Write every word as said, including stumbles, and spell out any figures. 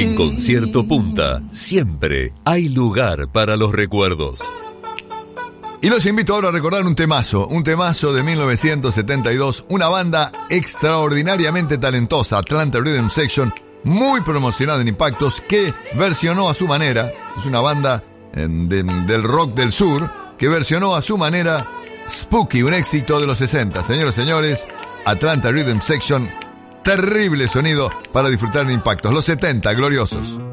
En Concierto Punta, siempre hay lugar para los recuerdos. Y los invito ahora a recordar un temazo, un temazo de mil novecientos setenta y dos, una banda extraordinariamente talentosa, Atlanta Rhythm Section, muy promocionada en Impactos, que versionó a su manera, es una banda eh, de, del rock del sur, que versionó a su manera Spooky, un éxito de los sesenta. Señoras y señores, Atlanta Rhythm Section, terrible sonido para disfrutar en Impactos, los setenta gloriosos.